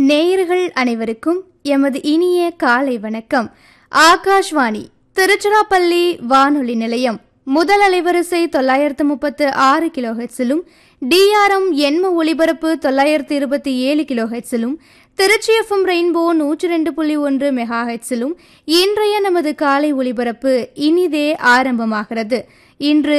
நேயர்கள் அனைவருக்கும் எமது இனிய காலை வணக்கம். ஆகாஷ்வாணி திருச்சிராப்பள்ளி வானொலி நிலையம் முதல் அலைவரிசை 936 கிலோஹெட்ஸிலும் டிஆர்எம் எண்ம ஒலிபரப்பு 927 கிலோஹெட்ஸிலும் திருச்சி எஃப்எம் ரெயின்போ 102.1 மெகாஹெட்ஸிலும் இன்றைய நமது காலை ஒலிபரப்பு இனிதே ஆரம்பமாகிறது. இன்று